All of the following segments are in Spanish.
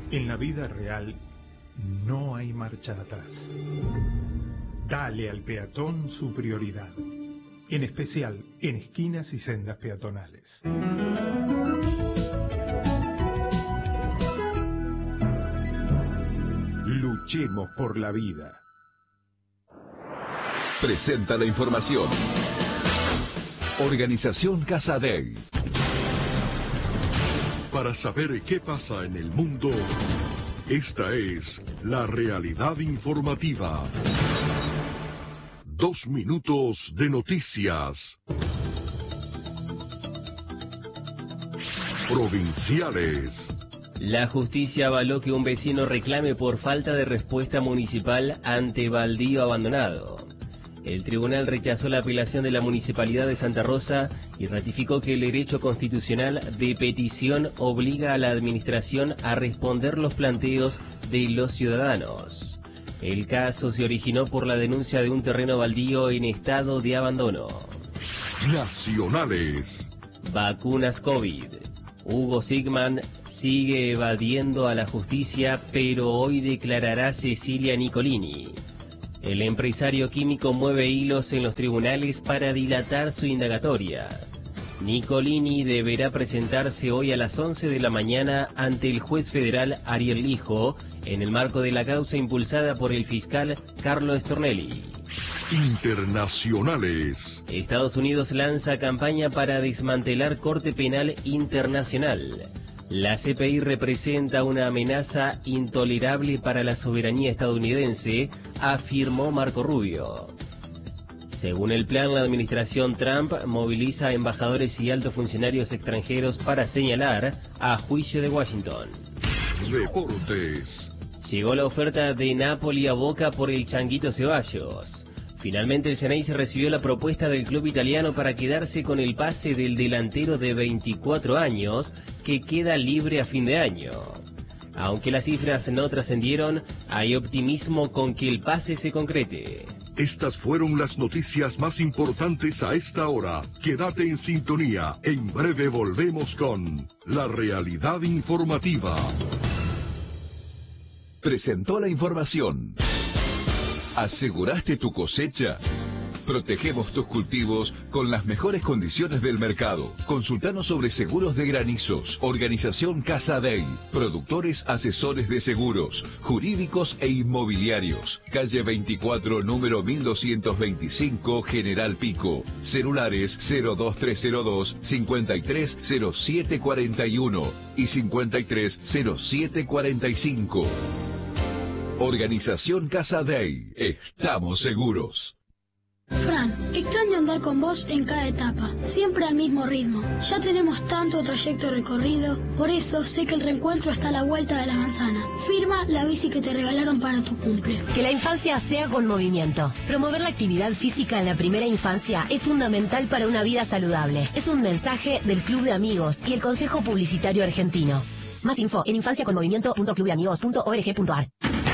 En la vida real no hay marcha atrás. Dale al peatón su prioridad, en especial en esquinas y sendas peatonales. Luchemos por la vida. Presenta la información. Organización Casa Dei. Para saber qué pasa en el mundo, esta es la realidad informativa. 2 minutos de noticias. Provinciales. La justicia avaló que un vecino reclame por falta de respuesta municipal ante baldío abandonado. El tribunal rechazó la apelación de la Municipalidad de Santa Rosa y ratificó que el derecho constitucional de petición obliga a la administración a responder los planteos de los ciudadanos. El caso se originó por la denuncia de un terreno baldío en estado de abandono. Nacionales. Vacunas COVID. Hugo Sigman sigue evadiendo a la justicia, pero hoy declarará Cecilia Nicolini. El empresario químico mueve hilos en los tribunales para dilatar su indagatoria. Nicolini deberá presentarse hoy a las 11 de la mañana ante el juez federal Ariel Lijo, en el marco de la causa impulsada por el fiscal Carlos Stornelli. Internacionales. Estados Unidos lanza campaña para desmantelar Corte Penal Internacional. La CPI representa una amenaza intolerable para la soberanía estadounidense, afirmó Marco Rubio. Según el plan, la administración Trump moviliza a embajadores y altos funcionarios extranjeros para señalar a juicio de Washington. Deportes. Llegó la oferta de Napoli a Boca por el Changuito Ceballos. Finalmente el Xeneize recibió la propuesta del club italiano para quedarse con el pase del delantero de 24 años que queda libre a fin de año. Aunque las cifras no trascendieron, hay optimismo con que el pase se concrete. Estas fueron las noticias más importantes a esta hora. Quédate en sintonía. En breve volvemos con la realidad informativa. Presentó la información. ¿Aseguraste tu cosecha? Protegemos tus cultivos con las mejores condiciones del mercado. Consultanos sobre seguros de granizos. Organización Casa Dei. Productores asesores de seguros, jurídicos e inmobiliarios. Calle 24, número 1225, General Pico. Celulares 02302 530741 y 530745. Organización Casa Dei. Estamos seguros. Fran, extraño andar con vos en cada etapa, siempre al mismo ritmo. Ya tenemos tanto trayecto recorrido, por eso sé que el reencuentro está a la vuelta de la manzana. Firma la bici que te regalaron para tu cumple. Que la infancia sea con movimiento. Promover la actividad física en la primera infancia es fundamental para una vida saludable. Es un mensaje del Club de Amigos y el Consejo Publicitario Argentino. Más info en infanciaconmovimiento.clubdeamigos.org.ar.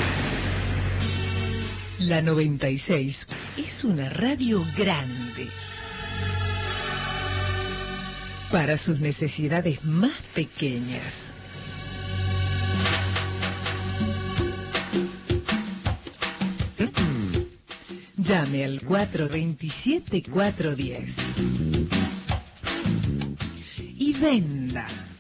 La 96 es una radio grande para sus necesidades más pequeñas. Llame al 427-410 y venda.